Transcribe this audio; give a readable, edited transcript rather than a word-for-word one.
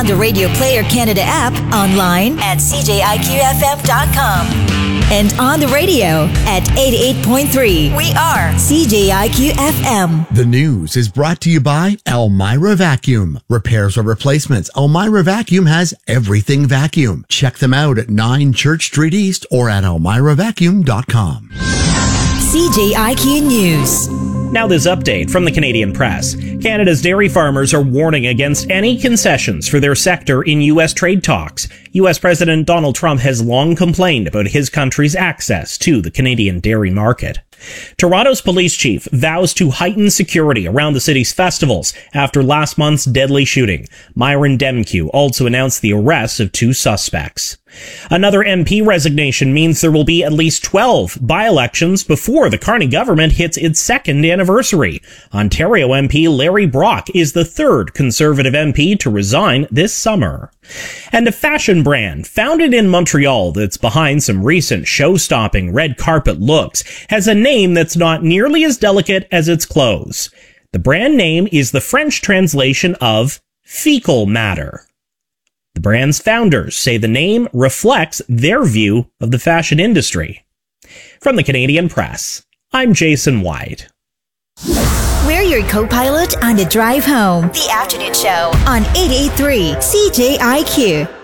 on the Radio Player Canada app, online at cjiqfm.com, and on the radio at 88.3. We are CJIQ-FM. The news is brought to you by Elmira Vacuum. Repairs or replacements, Elmira Vacuum has everything vacuum. Check them out at 9 Church Street East or at elmiravacuum.com. CJIQ News. Now this update from the Canadian Press. Canada's dairy farmers are warning against any concessions for their sector in U.S. trade talks. U.S. President Donald Trump has long complained about his country's access to the Canadian dairy market. Toronto's police chief vows to heighten security around the city's festivals after last month's deadly shooting. Myron Demkiw also announced the arrest of 2 suspects. Another MP resignation means there will be at least 12 by-elections before the Carney government hits its second anniversary. Ontario MP Larry Brock is the 3rd Conservative MP to resign this summer. And a fashion brand founded in Montreal that's behind some recent show-stopping red carpet looks has a name that's not nearly as delicate as its clothes. The brand name is the French translation of fecal matter. The brand's founders say the name reflects their view of the fashion industry. From the Canadian Press, I'm Jason White. We're your co-pilot on the drive home. The Afternoon Show on 88.3 CJIQ.